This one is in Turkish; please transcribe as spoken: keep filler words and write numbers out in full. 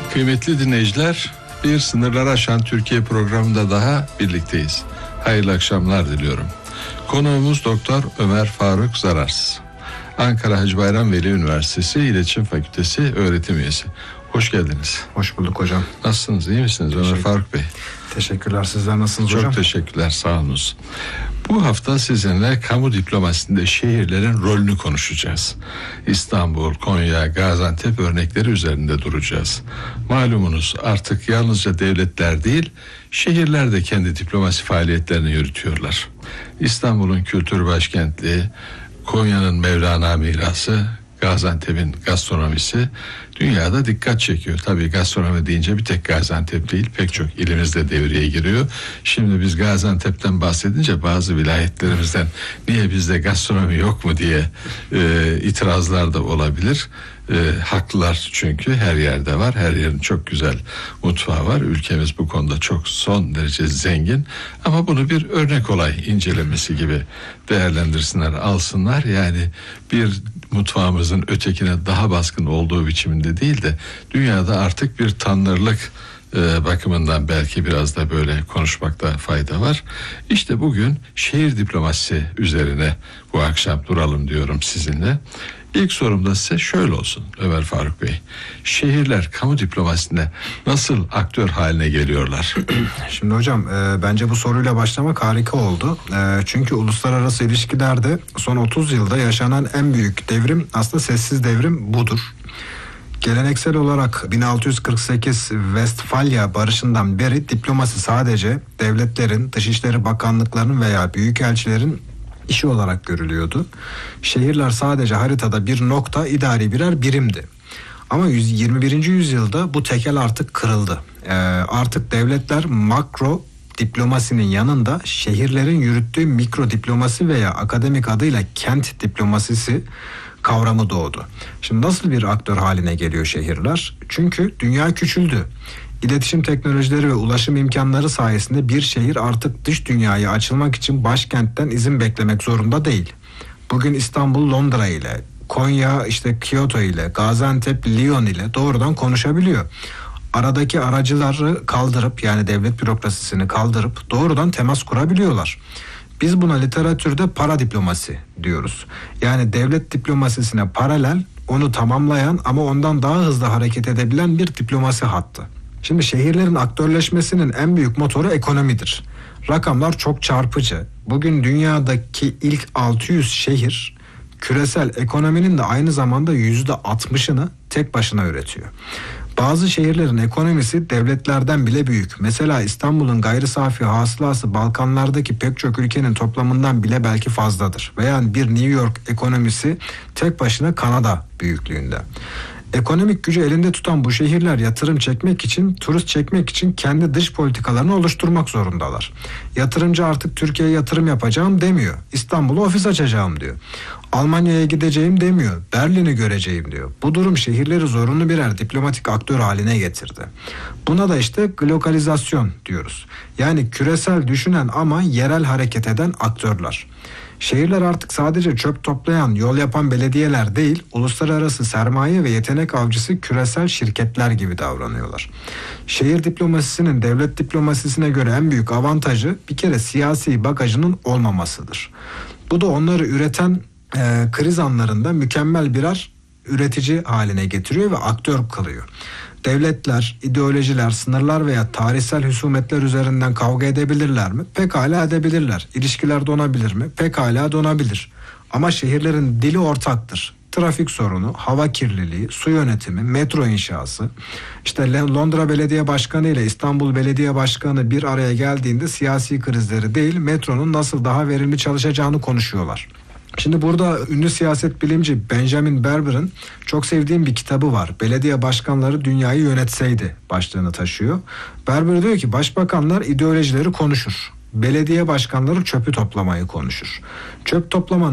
Kıymetli dinleyiciler, bir Sınırları Aşan Türkiye programında daha birlikteyiz. Hayırlı akşamlar diliyorum. Konuğumuz Doktor Ömer Faruk Zararsız. Ankara Hacı Bayram Veli Üniversitesi İletişim Fakültesi öğretim üyesi. Hoş geldiniz. Hoş bulduk hocam. Nasılsınız, iyi misiniz Ömer Faruk Bey? Teşekkürler, sizler nasılsınız Çok hocam? Çok teşekkürler, sağ olunuz. Bu hafta sizinle kamu diplomasisinde şehirlerin rolünü konuşacağız. İstanbul, Konya, Gaziantep örnekleri üzerinde duracağız. Malumunuz artık yalnızca devletler değil, şehirler de kendi diplomasi faaliyetlerini yürütüyorlar. İstanbul'un kültür başkentliği, Konya'nın Mevlana mirası, Gaziantep'in gastronomisi dünyada dikkat çekiyor. Tabii gastronomi deyince bir tek Gaziantep değil, pek çok ilimizde devreye giriyor. Şimdi biz Gaziantep'ten bahsedince bazı vilayetlerimizden niye bizde gastronomi yok mu diye e, itirazlar da olabilir. E, haklılar, çünkü her yerde var. Her yerin çok güzel mutfağı var. Ülkemiz bu konuda çok son derece zengin. Ama bunu bir örnek olay incelemesi gibi değerlendirsinler, alsınlar. Yani bir mutfağımızın ötekine daha baskın olduğu biçiminde değil de dünyada artık bir tanrılık e, bakımından belki biraz da böyle konuşmakta fayda var. İşte bugün şehir diplomasisi üzerine bu akşam duralım diyorum sizinle. İlk sorum da size şöyle olsun Ömer Faruk Bey. Şehirler kamu diplomasisinde nasıl aktör haline geliyorlar? Şimdi hocam e, bence bu soruyla başlamak harika oldu. E, çünkü uluslararası ilişkilerde son otuz yılda yaşanan en büyük devrim, aslında sessiz devrim budur. Geleneksel olarak bin altı yüz kırk sekiz Westfalya Barışı'ndan beri diplomasi sadece devletlerin, dışişleri bakanlıklarının veya büyükelçilerin işi olarak görülüyordu. Şehirler sadece haritada bir nokta, idari birer birimdi. Ama yirmi birinci yüzyılda bu tekel artık kırıldı. Ee, artık devletler makro diplomasinin yanında şehirlerin yürüttüğü mikro diplomasi veya akademik adıyla kent diplomasisi kavramı doğdu. Şimdi nasıl bir aktör haline geliyor şehirler? Çünkü dünya küçüldü. İletişim teknolojileri ve ulaşım imkanları sayesinde bir şehir artık dış dünyaya açılmak için başkentten izin beklemek zorunda değil. Bugün İstanbul Londra ile, Konya işte Kyoto ile, Gaziantep Lyon ile doğrudan konuşabiliyor. Aradaki aracıları kaldırıp, yani devlet bürokrasisini kaldırıp doğrudan temas kurabiliyorlar. Biz buna literatürde para diplomasi diyoruz. Yani devlet diplomasisine paralel, onu tamamlayan ama ondan daha hızlı hareket edebilen bir diplomasi hattı. Şimdi şehirlerin aktörleşmesinin en büyük motoru ekonomidir. Rakamlar çok çarpıcı. Bugün dünyadaki ilk altı yüz şehir küresel ekonominin de aynı zamanda yüzde altmışını tek başına üretiyor. Bazı şehirlerin ekonomisi devletlerden bile büyük. Mesela İstanbul'un gayri safi hasılası Balkanlardaki pek çok ülkenin toplamından bile belki fazladır. Veya bir New York ekonomisi tek başına Kanada büyüklüğünde. Ekonomik gücü elinde tutan bu şehirler yatırım çekmek için, turist çekmek için kendi dış politikalarını oluşturmak zorundalar. Yatırımcı artık Türkiye'ye yatırım yapacağım demiyor. İstanbul'a ofis açacağım diyor. Almanya'ya gideceğim demiyor. Berlin'i göreceğim diyor. Bu durum şehirleri zorunlu birer diplomatik aktör haline getirdi. Buna da işte glokalizasyon diyoruz. Yani küresel düşünen ama yerel hareket eden aktörler. Şehirler artık sadece çöp toplayan, yol yapan belediyeler değil, uluslararası sermaye ve yetenek avcısı küresel şirketler gibi davranıyorlar. Şehir diplomasisinin devlet diplomasisine göre en büyük avantajı bir kere siyasi bagajının olmamasıdır. Bu da onları üreten e, kriz anlarında mükemmel birer üretici haline getiriyor ve aktör kılıyor. Devletler, ideolojiler, sınırlar veya tarihsel husumetler üzerinden kavga edebilirler mi? Pekala edebilirler. İlişkiler donabilir mi? Pekala donabilir. Ama şehirlerin dili ortaktır. Trafik sorunu, hava kirliliği, su yönetimi, metro inşası. İşte Londra Belediye Başkanı ile İstanbul Belediye Başkanı bir araya geldiğinde siyasi krizleri değil, metronun nasıl daha verimli çalışacağını konuşuyorlar. Şimdi burada ünlü siyaset bilimci Benjamin Barber'ın çok sevdiğim bir kitabı var. Belediye başkanları dünyayı yönetseydi başlığını taşıyor. Barber diyor ki başbakanlar ideolojileri konuşur. Belediye başkanları çöpü toplamayı konuşur. Çöp toplamanın